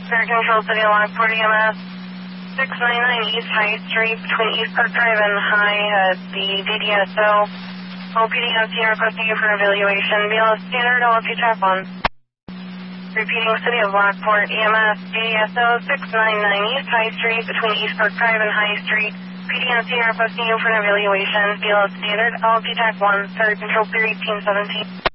Air Control City Lockport EMS 699 East High Street between East Park Drive and High at the DDSO. OPDMC requesting you for evaluation. BLS standard, LFU tap 1. Repeating City of Lockport EMS DDSO 699 East High Street between East Park Drive and High Street. PDNC requesting you for an evaluation. BLS standard, LFU tap 1. Third Control Clear 1817.